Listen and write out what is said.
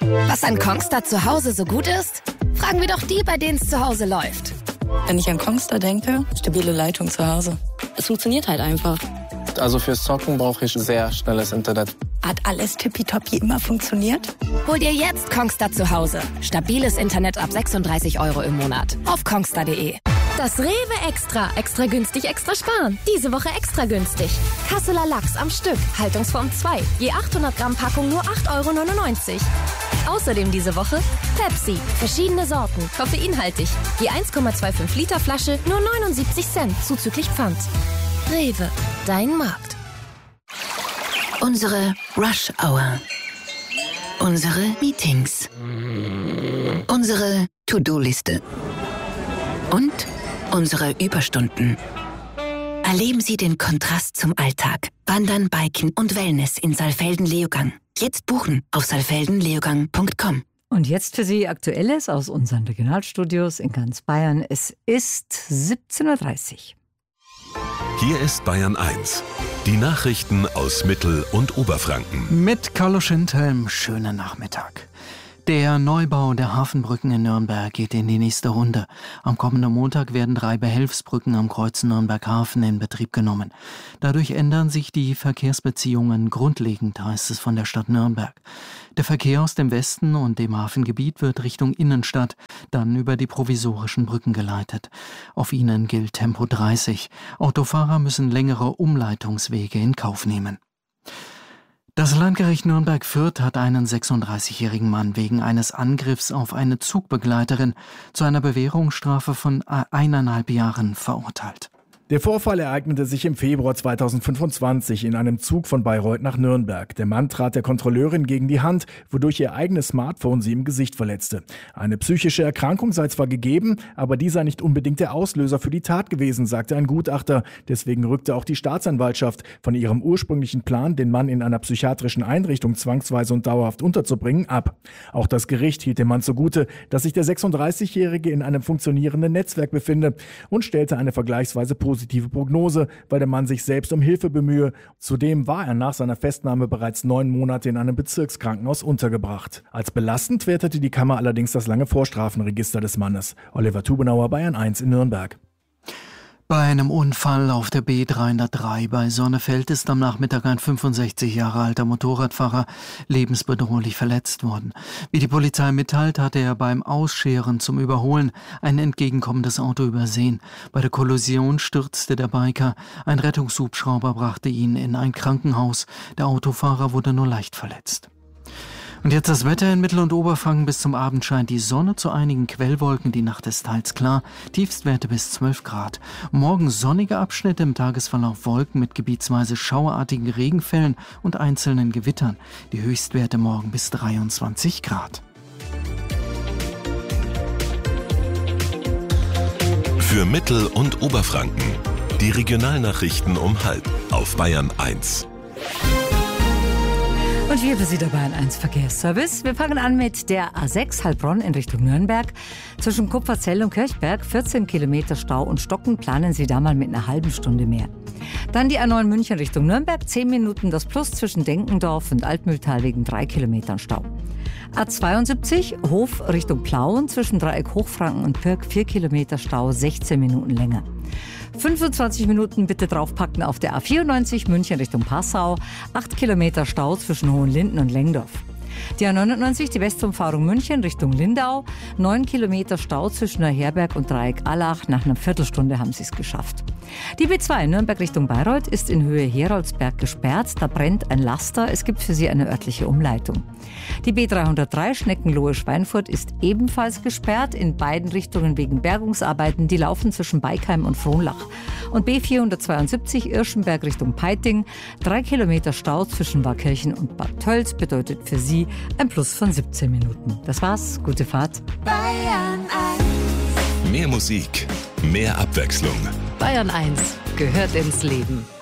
Was an Kongstar zu Hause so gut ist? Fragen wir doch die, bei denen es zu Hause läuft. Wenn ich an Kongstar denke, stabile Leitung zu Hause. Es funktioniert halt einfach. Also fürs Zocken brauche ich sehr schnelles Internet. Hat alles tippitoppi immer funktioniert? Hol dir jetzt Kongstar zu Hause. Stabiles Internet ab 36 € im Monat. Auf kongstar.de. Das Rewe Extra. Extra günstig, extra sparen. Diese Woche extra günstig. Kasseler Lachs am Stück. Haltungsform 2. Je 800 Gramm Packung nur 8,99 €. Außerdem diese Woche Pepsi. Verschiedene Sorten. Koffeinhaltig. Je 1,25 Liter Flasche nur 79 Cent. Zuzüglich Pfand. Rewe. Dein Markt. Unsere Rush Hour. Unsere Meetings. Unsere To-Do-Liste. Und unsere Überstunden. Erleben Sie den Kontrast zum Alltag. Wandern, Biken und Wellness in Saalfelden-Leogang. Jetzt buchen auf saalfeldenleogang.com. Und jetzt für Sie Aktuelles aus unseren Regionalstudios in ganz Bayern. Es ist 17:30 Uhr. Hier ist Bayern 1. Die Nachrichten aus Mittel- und Oberfranken. Mit Carlo Schindhelm, schönen Nachmittag. Der Neubau der Hafenbrücken in Nürnberg geht in die nächste Runde. Am kommenden Montag werden 3 Behelfsbrücken am Kreuz Nürnberg-Hafen in Betrieb genommen. Dadurch ändern sich die Verkehrsbeziehungen grundlegend, heißt es von der Stadt Nürnberg. Der Verkehr aus dem Westen und dem Hafengebiet wird Richtung Innenstadt dann über die provisorischen Brücken geleitet. Auf ihnen gilt Tempo 30. Autofahrer müssen längere Umleitungswege in Kauf nehmen. Das Landgericht Nürnberg-Fürth hat einen 36-jährigen Mann wegen eines Angriffs auf eine Zugbegleiterin zu einer Bewährungsstrafe von 1,5 Jahren verurteilt. Der Vorfall ereignete sich im Februar 2025 in einem Zug von Bayreuth nach Nürnberg. Der Mann trat der Kontrolleurin gegen die Hand, wodurch ihr eigenes Smartphone sie im Gesicht verletzte. Eine psychische Erkrankung sei zwar gegeben, aber die sei nicht unbedingt der Auslöser für die Tat gewesen, sagte ein Gutachter. Deswegen rückte auch die Staatsanwaltschaft von ihrem ursprünglichen Plan, den Mann in einer psychiatrischen Einrichtung zwangsweise und dauerhaft unterzubringen, ab. Auch das Gericht hielt dem Mann zugute, dass sich der 36-Jährige in einem funktionierenden Netzwerk befinde und stellte eine vergleichsweise positive Prognose, weil der Mann sich selbst um Hilfe bemühe. Zudem war er nach seiner Festnahme bereits 9 Monate in einem Bezirkskrankenhaus untergebracht. Als belastend wertete die Kammer allerdings das lange Vorstrafenregister des Mannes. Oliver Tubenauer, Bayern 1 in Nürnberg. Bei einem Unfall auf der B303 bei Sonnefeld ist am Nachmittag ein 65 Jahre alter Motorradfahrer lebensbedrohlich verletzt worden. Wie die Polizei mitteilt, hatte er beim Ausscheren zum Überholen ein entgegenkommendes Auto übersehen. Bei der Kollision stürzte der Biker. Ein Rettungshubschrauber brachte ihn in ein Krankenhaus. Der Autofahrer wurde nur leicht verletzt. Und jetzt das Wetter in Mittel- und Oberfranken. Bis zum Abend scheint die Sonne, zu einigen Quellwolken. Die Nacht ist teils klar. Tiefstwerte bis 12 Grad. Morgen sonnige Abschnitte, im Tagesverlauf Wolken mit gebietsweise schauerartigen Regenfällen und einzelnen Gewittern. Die Höchstwerte morgen bis 23 Grad. Für Mittel- und Oberfranken. Die Regionalnachrichten um 12:30 auf Bayern 1. Und wir für Sie der Bayern 1 Verkehrsservice. Wir fangen an mit der A6 Heilbronn in Richtung Nürnberg. Zwischen Kupferzell und Kirchberg 14 Kilometer Stau und Stocken, planen Sie da mal mit einer halben Stunde mehr. Dann die A9 München Richtung Nürnberg, 10 Minuten das Plus zwischen Denkendorf und Altmühltal wegen 3 Kilometern Stau. A72 Hof Richtung Plauen, zwischen Dreieck Hochfranken und Pirk 4 Kilometer Stau, 16 Minuten länger. 25 Minuten bitte draufpacken auf der A94 München Richtung Passau, 8 Kilometer Stau zwischen Hohenlinden und Lengdorf. Die A99, die Westumfahrung München Richtung Lindau, 9 Kilometer Stau zwischen Neuherberg und Dreieck Allach. Nach einer Viertelstunde haben sie es geschafft. Die B2 Nürnberg Richtung Bayreuth ist in Höhe Heroldsberg gesperrt. Da brennt ein Laster. Es gibt für sie eine örtliche Umleitung. Die B303 Schneckenlohe-Schweinfurt ist ebenfalls gesperrt, in beiden Richtungen wegen Bergungsarbeiten. Die laufen zwischen Beikheim und Frohnlach. Und B472 Irschenberg Richtung Peiting, 3 Kilometer Stau zwischen Warkirchen und Bad Tölz bedeutet für sie ein Plus von 17 Minuten. Das war's. Gute Fahrt. Bayern 1. Mehr Musik, mehr Abwechslung. Bayern 1 gehört ins Leben.